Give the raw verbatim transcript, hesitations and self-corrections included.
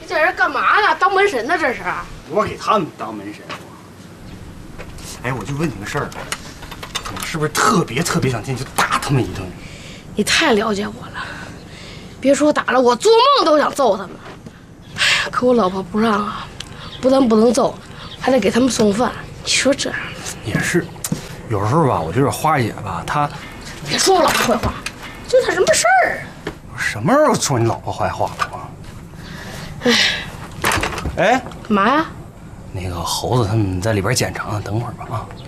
你这人干嘛呢？当门神呢？这是？ 我给他们当门神。哎，我就问你个事儿，你是不是特别特别想进去打他们一顿？ 你太了解我了，别说打了，我做梦都想揍他们。哎呀，可我老婆不让啊，不但不能揍，还得给他们送饭。你说这也是，有时候吧，我觉得花姐吧，她别说我老婆坏话，这算什么事儿啊？ 什么时候说你老婆坏话了啊？哎，哎， 干嘛呀？ 那个猴子他们在里边检查呢，等会儿吧啊。